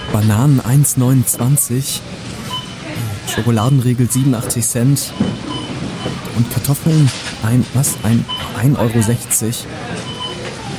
Bananen 1,29, Schokoladenriegel 87 Cent und Kartoffeln 1,60 Euro.